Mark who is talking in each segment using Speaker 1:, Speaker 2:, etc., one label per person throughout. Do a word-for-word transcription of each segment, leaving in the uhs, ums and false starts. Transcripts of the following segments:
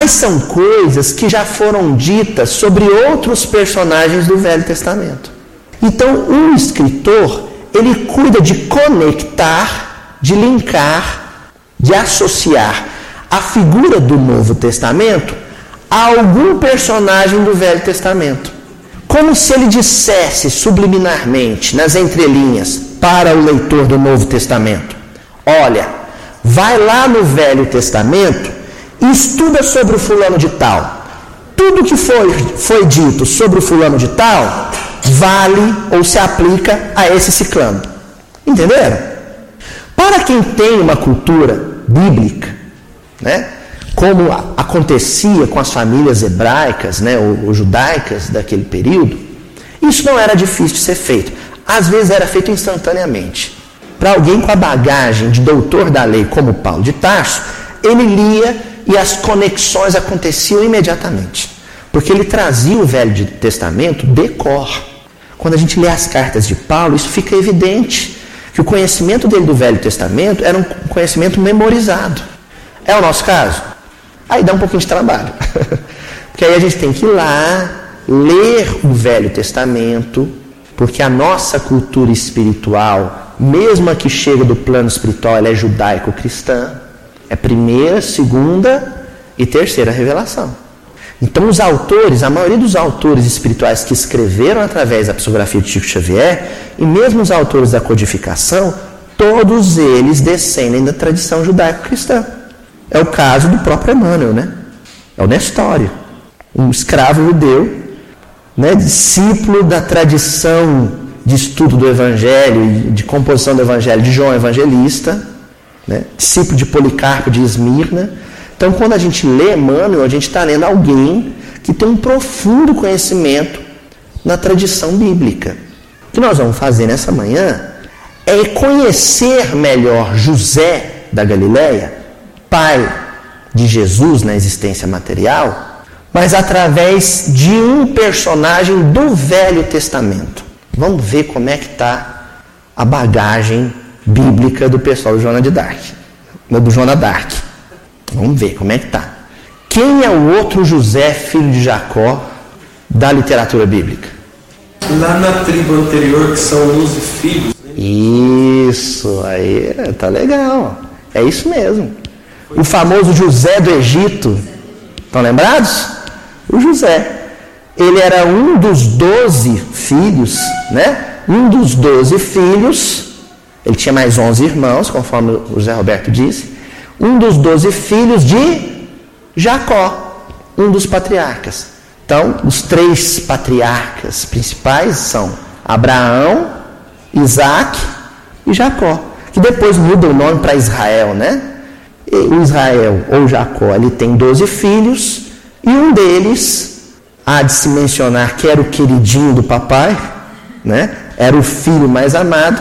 Speaker 1: mas são coisas que já foram ditas sobre outros personagens do Velho Testamento. Então, o escritor, ele cuida de conectar, de linkar, de associar a figura do Novo Testamento a algum personagem do Velho Testamento. Como se ele dissesse subliminarmente, nas entrelinhas, para o leitor do Novo Testamento: olha, vai lá no Velho Testamento e estuda sobre o fulano de tal. Tudo que foi, foi dito sobre o fulano de tal vale ou se aplica a esse ciclano. Entenderam? Para quem tem uma cultura bíblica, né, como acontecia com as famílias hebraicas, né, ou, ou judaicas daquele período, isso não era difícil de ser feito. Às vezes era feito instantaneamente. Para alguém com a bagagem de doutor da lei como Paulo de Tarso, ele lia e as conexões aconteciam imediatamente. Porque ele trazia o Velho Testamento de cor. Quando a gente lê as cartas de Paulo, isso fica evidente, que o conhecimento dele do Velho Testamento era um conhecimento memorizado. É o nosso caso? Aí dá um pouquinho de trabalho. Porque aí a gente tem que ir lá, ler o Velho Testamento, porque a nossa cultura espiritual, mesmo a que chega do plano espiritual, ela é judaico-cristã. É primeira, segunda e terceira revelação. Então os autores, a maioria dos autores espirituais que escreveram através da psicografia de Chico Xavier, e mesmo os autores da codificação, todos eles descendem da tradição judaico-cristã. É o caso do próprio Emmanuel, né? É o Nestório, um escravo judeu, né, discípulo da tradição de estudo do Evangelho e de composição do Evangelho de João Evangelista, né, discípulo de Policarpo de Esmirna. Então, quando a gente lê Emmanuel, a gente está lendo alguém que tem um profundo conhecimento na tradição bíblica. O que nós vamos fazer nessa manhã é conhecer melhor José da Galileia, pai de Jesus na existência material, mas através de um personagem do Velho Testamento. Vamos ver como é que está a bagagem bíblica do pessoal do Joana de Dark, do Joana Dark. Vamos ver como é que está. Quem é o outro José, filho de Jacó, da literatura bíblica?
Speaker 2: Lá na tribo anterior, que são onze filhos.
Speaker 1: Isso, aí tá legal. É isso mesmo. O famoso José do Egito. Estão lembrados? O José. Ele era um dos doze filhos, né? Um dos doze filhos. Ele tinha mais onze irmãos, conforme o José Roberto disse. Um dos doze filhos de Jacó, um dos patriarcas. Então, os três patriarcas principais são Abraão, Isaac e Jacó, que depois muda o nome para Israel, né? E o Israel, ou Jacó, ele tem doze filhos, e um deles, há de se mencionar que era o queridinho do papai, né? Era o filho mais amado,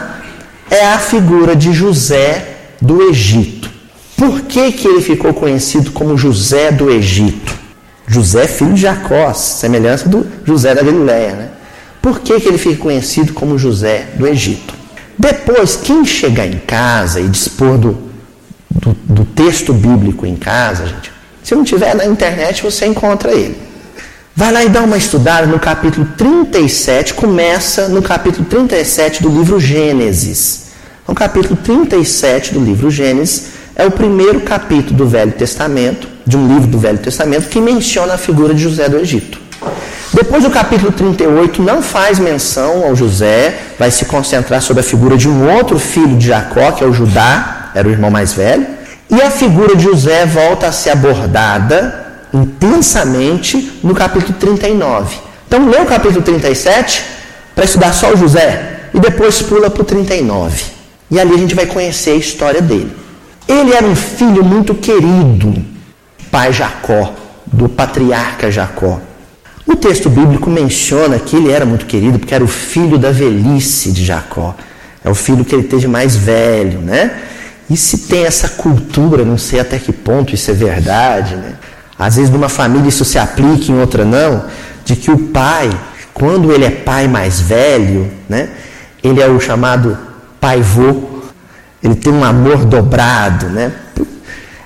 Speaker 1: é a figura de José do Egito. Por que que ele ficou conhecido como José do Egito? José, filho de Jacó, semelhança do José da Galileia, né? Por que que ele fica conhecido como José do Egito? Depois, quem chegar em casa e dispor do, do, do texto bíblico em casa, gente, se não tiver na internet, você encontra ele. Vai lá e dá uma estudada no capítulo trinta e sete, começa no capítulo trinta e sete do livro Gênesis. No capítulo trinta e sete do livro Gênesis, é o primeiro capítulo do Velho Testamento, de um livro do Velho Testamento, que menciona a figura de José do Egito. Depois, o capítulo trinta e oito não faz menção ao José, vai se concentrar sobre a figura de um outro filho de Jacó, que é o Judá, era o irmão mais velho, e a figura de José volta a ser abordada intensamente no capítulo trinta e nove. Então, lê o capítulo trinta e sete para estudar só o José, e depois pula para o trinta e nove. E ali a gente vai conhecer a história dele. Ele era um filho muito querido, pai Jacó, do patriarca Jacó. O texto bíblico menciona que ele era muito querido porque era o filho da velhice de Jacó. É o filho que ele teve mais velho, né? E se tem essa cultura, não sei até que ponto isso é verdade, né? Às vezes numa família isso se aplica, em outra não, de que o pai, quando ele é pai mais velho, né? Ele é o chamado pai-vô. Ele tem um amor dobrado, né?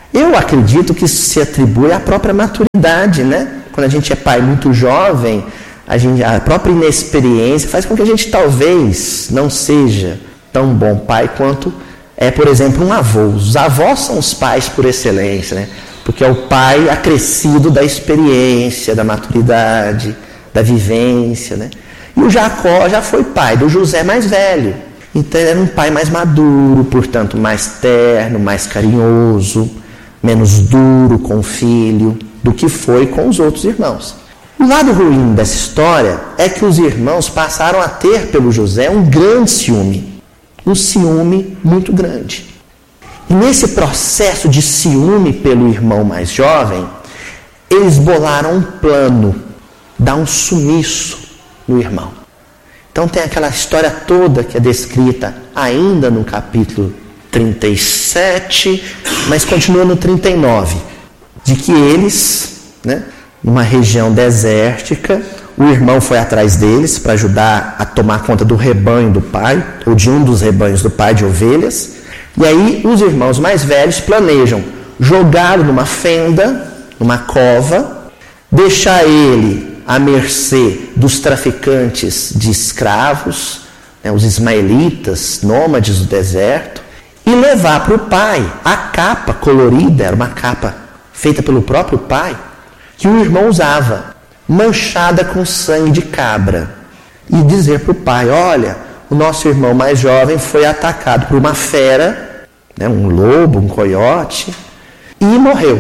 Speaker 1: Eu acredito que isso se atribui à própria maturidade, né? Quando a gente é pai muito jovem, a, gente, a própria inexperiência faz com que a gente talvez não seja tão bom pai quanto é, por exemplo, um avô. Os avós são os pais por excelência, né? Porque é o pai acrescido da experiência, da maturidade, da vivência, né? E o Jacó já foi pai do José mais velho. Então ele era um pai mais maduro, portanto mais terno, mais carinhoso, menos duro com o filho do que foi com os outros irmãos. O lado ruim dessa história é que os irmãos passaram a ter pelo José um grande ciúme. Um ciúme muito grande. E nesse processo de ciúme pelo irmão mais jovem, eles bolaram um plano, dar um sumiço no irmão. Então tem aquela história toda que é descrita ainda no capítulo trinta e sete, mas continua no trinta e nove, de que eles, né, numa região desértica, o irmão foi atrás deles para ajudar a tomar conta do rebanho do pai, ou de um dos rebanhos do pai de ovelhas. E aí os irmãos mais velhos planejam jogá-lo numa fenda, numa cova, deixar ele à mercê dos traficantes de escravos, né, os ismaelitas, nômades do deserto, e levar para o pai a capa colorida, era uma capa feita pelo próprio pai, que o irmão usava, manchada com sangue de cabra, e dizer para o pai: olha, o nosso irmão mais jovem foi atacado por uma fera, né, um lobo, um coiote, e morreu.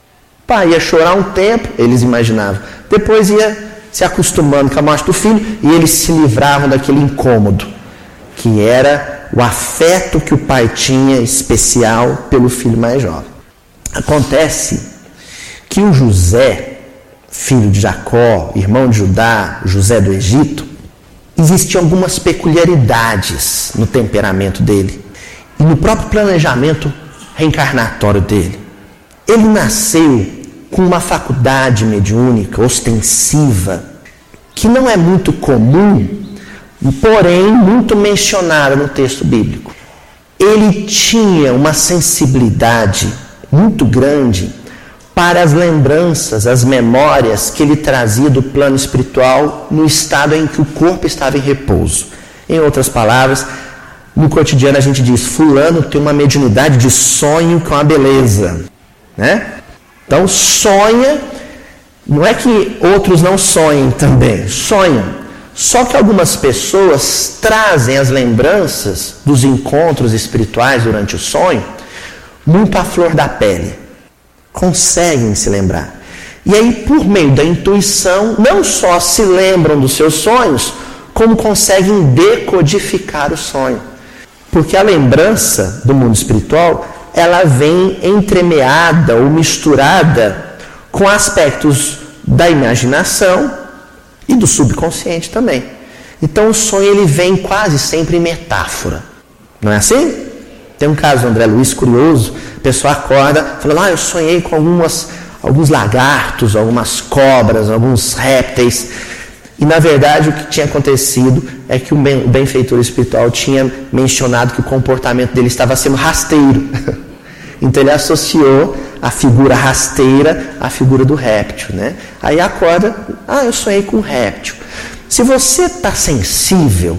Speaker 1: O pai ia chorar um tempo, eles imaginavam, depois ia se acostumando com a morte do filho, e eles se livravam daquele incômodo, que era o afeto que o pai tinha especial pelo filho mais jovem. Acontece que o José, filho de Jacó, irmão de Judá, José do Egito, existiam algumas peculiaridades no temperamento dele e no próprio planejamento reencarnatório dele. Ele nasceu com uma faculdade mediúnica ostensiva que não é muito comum, porém muito mencionada no texto bíblico. Ele tinha uma sensibilidade muito grande para as lembranças, as memórias que ele trazia do plano espiritual no estado em que o corpo estava em repouso. Em outras palavras, no cotidiano a gente diz: fulano tem uma mediunidade de sonho com a beleza, né? Então sonha, não é que outros não sonhem também, sonham. Só que algumas pessoas trazem as lembranças dos encontros espirituais durante o sonho muito à flor da pele. Conseguem se lembrar. E aí, por meio da intuição, não só se lembram dos seus sonhos, como conseguem decodificar o sonho. Porque a lembrança do mundo espiritual, ela vem entremeada ou misturada com aspectos da imaginação e do subconsciente também. Então o sonho ele vem quase sempre em metáfora. Não é assim? Tem um caso do André Luiz curioso, a pessoa acorda falando: ah, eu sonhei com algumas, alguns lagartos, algumas cobras, alguns répteis. E na verdade o que tinha acontecido é que o benfeitor espiritual tinha mencionado que o comportamento dele estava sendo rasteiro. Então ele associou a figura rasteira à figura do réptil, né? Aí acorda: ah, eu sonhei com um réptil. Se você está sensível,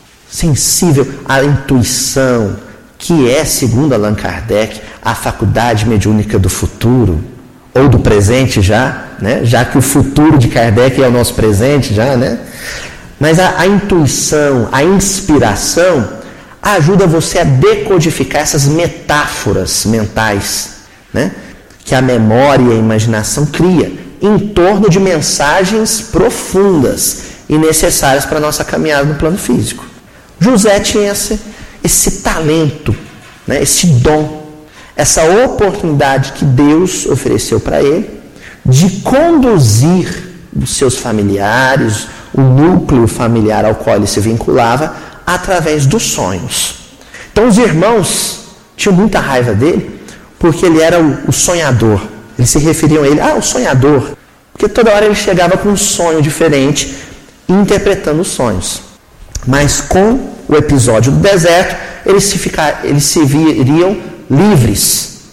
Speaker 1: sensível à intuição, que é, segundo Allan Kardec, a faculdade mediúnica do futuro, ou do presente já, né? Já que o futuro de Kardec é o nosso presente já, né? Mas a, a intuição, a inspiração, ajuda você a decodificar essas metáforas mentais, né? Que a memória e a imaginação cria em torno de mensagens profundas e necessárias para a nossa caminhada no plano físico. José tinha esse, esse talento, né? Esse dom, essa oportunidade que Deus ofereceu para ele de conduzir os seus familiares, o núcleo familiar ao qual ele se vinculava, através dos sonhos. Então os irmãos tinham muita raiva dele, porque ele era o, o sonhador. Eles se referiam a ele: ah, o sonhador. Porque toda hora ele chegava com um sonho diferente, interpretando os sonhos. Mas com o episódio do deserto, eles se, ficar, eles se viriam livres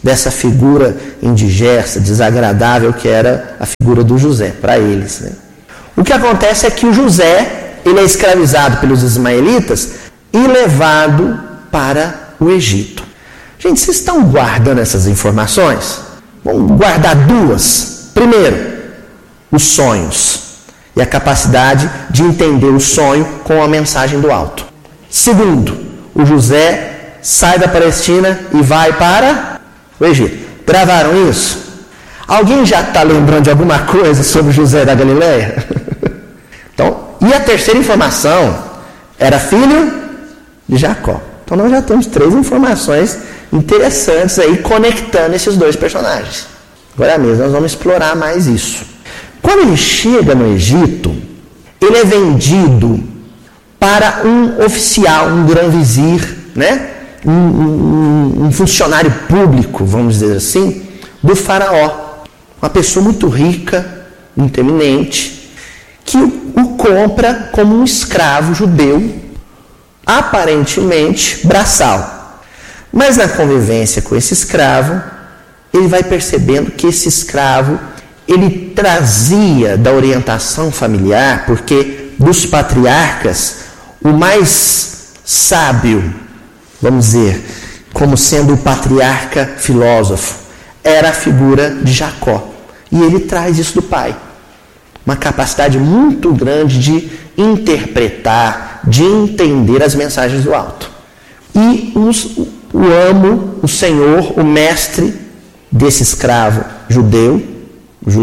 Speaker 1: dessa figura indigesta, desagradável que era a figura do José, para eles. Né? O que acontece é que o José, ele é escravizado pelos ismaelitas e levado para o Egito. Gente, vocês estão guardando essas informações? Vamos guardar duas. Primeiro, os sonhos e a capacidade de entender o sonho com a mensagem do alto. Segundo, o José sai da Palestina e vai para o Egito. Gravaram isso? Alguém já está lembrando de alguma coisa sobre José da Galileia? Então, e a terceira informação era filho de Jacó. Então nós já temos três informações interessantes aí conectando esses dois personagens. Agora mesmo nós vamos explorar mais isso. Quando ele chega no Egito, ele é vendido para um oficial, um grão-vizir, né? um, um, um funcionário público, vamos dizer assim, do faraó. Uma pessoa muito rica, muito eminente, que o compra como um escravo judeu, aparentemente braçal. Mas na convivência com esse escravo, ele vai percebendo que esse escravo ele trazia da orientação familiar, porque dos patriarcas, o mais sábio, vamos dizer, como sendo o patriarca filósofo, era a figura de Jacó. E ele traz isso do pai. Uma capacidade muito grande de interpretar, de entender as mensagens do alto. E os, o amo, o senhor, o mestre desse escravo judeu,